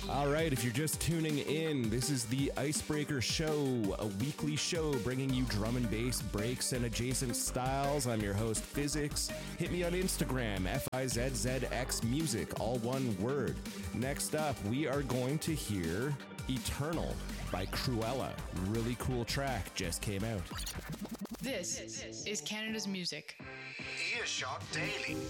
All right, if you're just tuning in, this is the Icebreaker Show, a weekly show bringing you drum and bass breaks and adjacent styles. I'm your host, Physics. Hit me on Instagram, FIZZX Music, all one word. Next up, we are going to hear Eternal by Cruella. Really cool track, just came out. This is Canada's music. Earshot Daily.